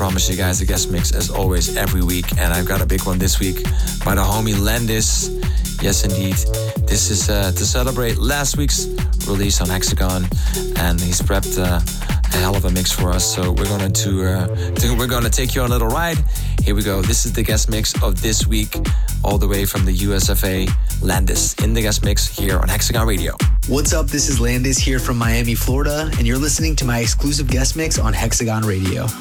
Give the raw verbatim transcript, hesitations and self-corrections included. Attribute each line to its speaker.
Speaker 1: promise you guys a guest mix as always every week, and I've got a big one this week by the homie Landis. Yes, indeed. This is uh, to celebrate last week's release on Hexagon, and he's prepped uh, a hell of a mix for us. So we're going to, uh, to we're going to take you on a little ride. Here we go. This is the guest mix of this week, all the way from the U S F A. Landis in the guest mix here on Hexagon Radio.
Speaker 2: What's up? This is Landis here from Miami, Florida, and you're listening to my exclusive guest mix on Hexagon Radio.